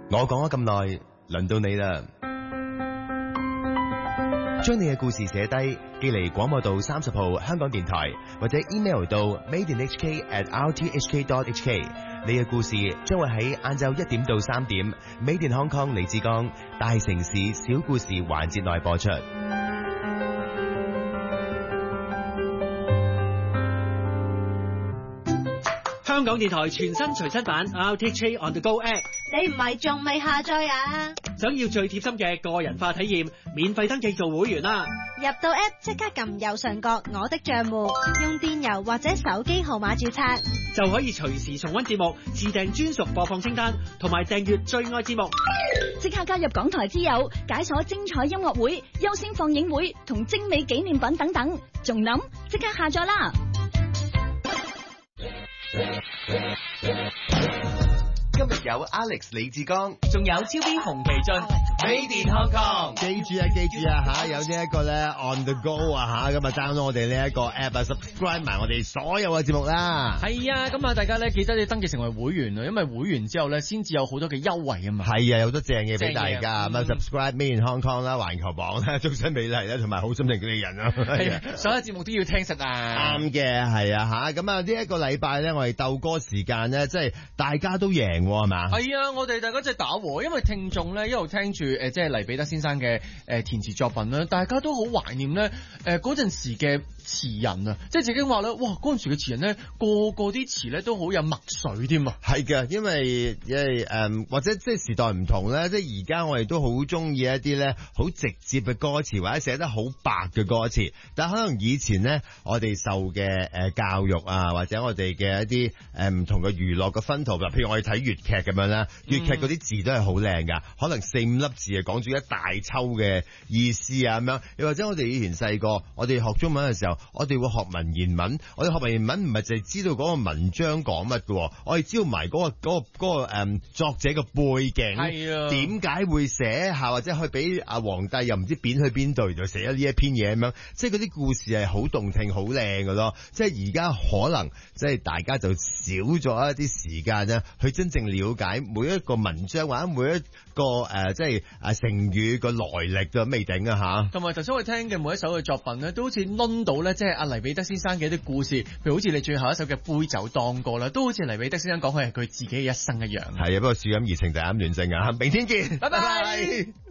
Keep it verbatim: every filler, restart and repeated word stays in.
我講咗咁耐，輪到你啦。將你嘅故事寫低，寄嚟廣播道三十號香港電台，或者 email 到 made in h k at r t h k dot h k。你嘅故事將會喺晏晝一點到三點 ，Made in Hong Kong 李志剛大城市小故事環節內播出。 香港電台全新隨身版 R T H K On The Go App， 你唔係仲未下載啊？ 想要最貼心嘅個人化體驗，免費登記做會員啦！ 入到 App 即刻撳右上角我的賬戶，用電郵或者手機號碼註冊， 就可以隨時重溫節目，自訂專屬播放清單，同埋訂閱最愛節目。 即刻加入港台之友，解鎖精彩音樂會、優先放映會同精美紀念品等等，仲諗即刻下載啦！ 今日有 Alex 李志剛， 仲有超邊洪其俊 ，Made in Hong Kong。 記住啊，記住啊吓，有呢一個咧 On the Go 啊吓，咁啊 download 我哋呢一個 app 啊 ，subscribe 埋我哋所有嘅節目啦。 係啊，咁啊大家咧記得要登記成為會員啊，因為會員之後咧先至有好多嘅優惠啊嘛。 係啊，有好多正嘢俾大家，咁啊 subscribe Made in Hong Kong 啦，環球榜啦，終身美麗啦，同埋好心情嘅人啊。 係啊，所有節目都要聽實啊。 啱嘅，係啊吓，咁啊呢一個禮拜咧，我哋鬥歌時間咧，即係大家都贏係嘛？ 係啊，我哋大家即係打和，因為聽眾咧一路聽住誒，即係黎彼得先生嘅誒填詞作品啦，大家都好懷念咧誒嗰陣時嘅詞人啊，即係自己話咧，哇嗰陣時嘅詞人咧個個啲詞咧都好有墨水添啊。 係嘅，因為因為誒或者即係時代唔同咧，即係而家我哋都好中意一啲咧好直接嘅歌詞，或者寫得好白嘅歌詞，但係可能以前咧我哋受嘅誒教育啊，或者我哋嘅一啲誒唔同嘅娛樂嘅薰陶，譬如我哋睇粵劇咁樣啦，粵劇嗰啲字都係好靚噶，可能四五粒字啊講住一大抽嘅意思啊咁樣，又或者我哋以前細個，我哋學中文嘅時候，我哋會學文言文，我哋學文言文唔係淨係知道嗰個文章講乜嘅，我哋知道埋嗰個嗰個嗰個誒作者嘅背景，係啊，點解會寫下，或者去俾阿皇帝又唔知貶去邊度就寫咗呢一篇嘢咁樣，即係嗰啲故事係好動聽好靚嘅咯，即係而家可能即係大家就少咗一啲時間咧去真正了解每一個文章或者每一個誒、呃、即係誒成語個來歷都未定啊吓。同埋頭先我聽嘅每一首嘅作品咧，都好似掄到咧，即係阿黎彼得先生嘅一啲故事，譬如好似你最後一首嘅杯酒當歌啦，都好似黎彼得先生講佢係佢自己嘅一生一樣。係啊，不過樹咁怡情就啱亂性啊！明天見，拜拜。